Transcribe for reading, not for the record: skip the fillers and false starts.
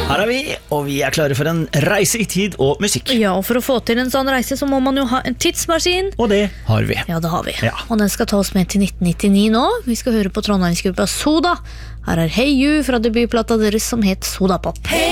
Her er vi, og vi er klare for en reise i tid og musikk. Ja, og for å få til en sånn reise så må man jo ha en tidsmaskin. Og det har vi. Ja, det har vi. Ja. Og den skal ta oss med til 1999 nå. Vi skal høre på Trondheimsgruppa Soda. Her er Hey You fra debutplata deres som het Soda Pop.